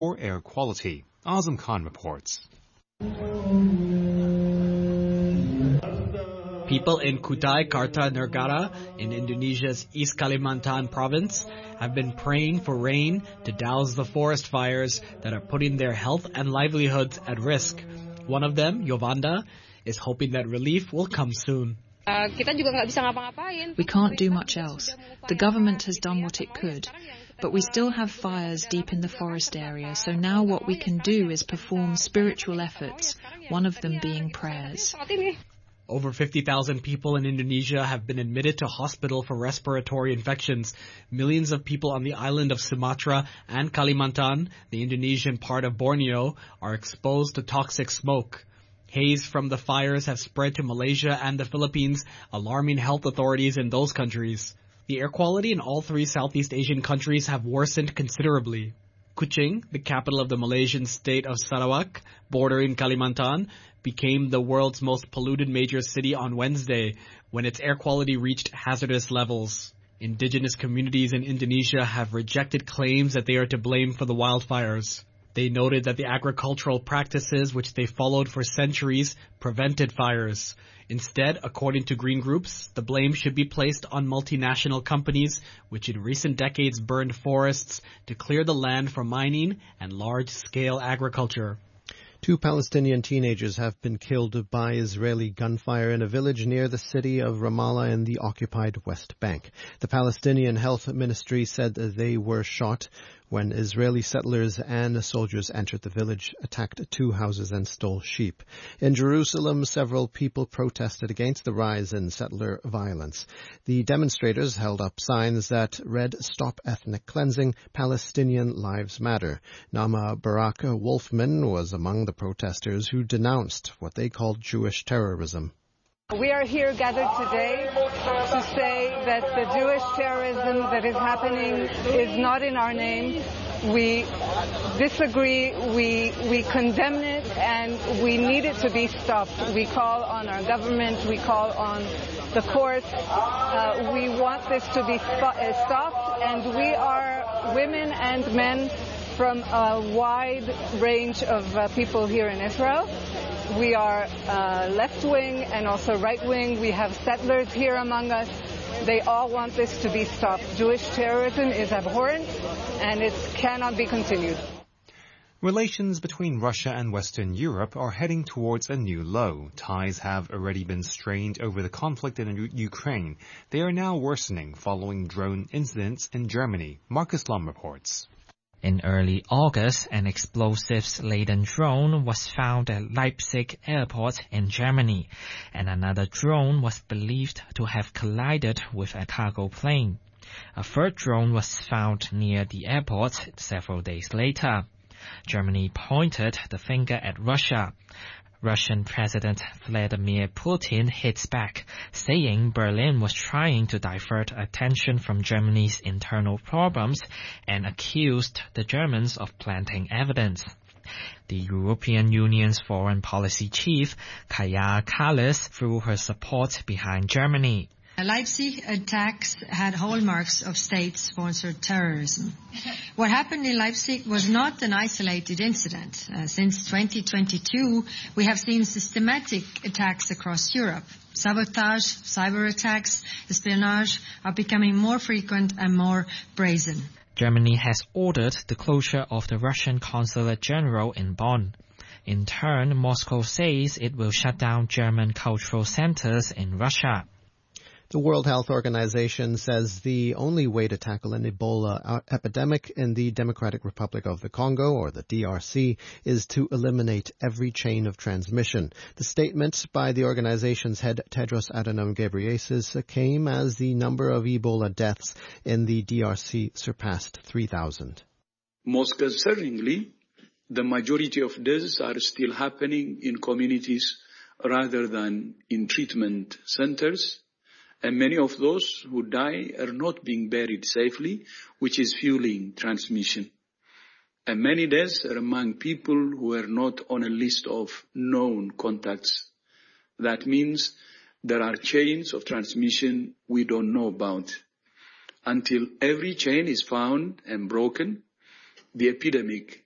or air quality. Azam Khan reports. People in Kutai Kartanegara in Indonesia's East Kalimantan province have been praying for rain to douse the forest fires that are putting their health and livelihoods at risk. One of them, Yovanda, is hoping that relief will come soon. We can't do much else. The government has done what it could, but we still have fires deep in the forest area, so now what we can do is perform spiritual efforts, one of them being prayers. Over 50,000 people in Indonesia have been admitted to hospital for respiratory infections. Millions of people on the island of Sumatra and Kalimantan, the Indonesian part of Borneo, are exposed to toxic smoke. Haze from the fires have spread to Malaysia and the Philippines, alarming health authorities in those countries. The air quality in all three Southeast Asian countries have worsened considerably. Kuching, the capital of the Malaysian state of Sarawak, bordering Kalimantan, became the world's most polluted major city on Wednesday when its air quality reached hazardous levels. Indigenous communities in Indonesia have rejected claims that they are to blame for the wildfires. They noted that the agricultural practices which they followed for centuries prevented fires. Instead, according to green groups, the blame should be placed on multinational companies which in recent decades burned forests to clear the land for mining and large-scale agriculture. 2 Palestinian teenagers have been killed by Israeli gunfire in a village near the city of Ramallah in the occupied West Bank. The Palestinian Health Ministry said that they were shot when Israeli settlers and soldiers entered the village, attacked 2 houses and stole sheep. In Jerusalem, several people protested against the rise in settler violence. The demonstrators held up signs that read, "Stop Ethnic Cleansing, Palestinian Lives Matter." Nama Barak Wolfman was among the protesters who denounced what they called Jewish terrorism. We are here gathered today to say that the Jewish terrorism that is happening is not in our name. We disagree, we condemn it, and we need it to be stopped. We call on our government, we call on the courts. We want this to be stopped, and we are women and men from a wide range of people here in Israel. We are left-wing and also right-wing. We have settlers here among us. They all want this to be stopped. Jewish terrorism is abhorrent, and it cannot be continued. Relations between Russia and Western Europe are heading towards a new low. Ties have already been strained over the conflict in Ukraine. They are now worsening following drone incidents in Germany. Marcus Lum reports. In early August, an explosives-laden drone was found at Leipzig airport in Germany, and another drone was believed to have collided with a cargo plane. A third drone was found near the airport several days later. Germany pointed the finger at Russia. Russian President Vladimir Putin hits back, saying Berlin was trying to divert attention from Germany's internal problems and accused the Germans of planting evidence. The European Union's foreign policy chief, Kaja Kallas, threw her support behind Germany. Leipzig attacks had hallmarks of state-sponsored terrorism. What happened in Leipzig was not an isolated incident. Since 2022, we have seen systematic attacks across Europe. Sabotage, cyber attacks, espionage are becoming more frequent and more brazen. Germany has ordered the closure of the Russian Consulate General in Bonn. In turn, Moscow says it will shut down German cultural centers in Russia. The World Health Organization says the only way to tackle an Ebola epidemic in the Democratic Republic of the Congo, or the DRC, is to eliminate every chain of transmission. The statement by the organization's head, Tedros Adhanom Ghebreyesus, came as the number of Ebola deaths in the DRC surpassed 3,000. Most concerningly, the majority of deaths are still happening in communities rather than in treatment centers. And many of those who die are not being buried safely, which is fueling transmission. And many deaths are among people who are not on a list of known contacts. That means there are chains of transmission we don't know about. Until every chain is found and broken, the epidemic